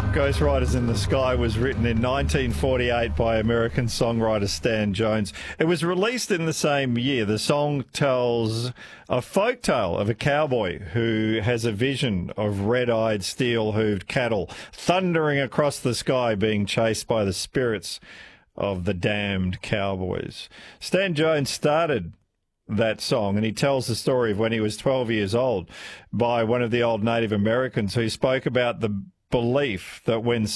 Ghost Riders in the Sky was written in 1948 by American songwriter Stan Jones. It was released in the same year. The song tells a folk tale of a cowboy who has a vision of red-eyed, steel-hooved cattle thundering across the sky being chased by the spirits of the damned cowboys. Stan Jones started that song, and he tells the story of when he was 12 years old by one of the old Native Americans who spoke about the belief that when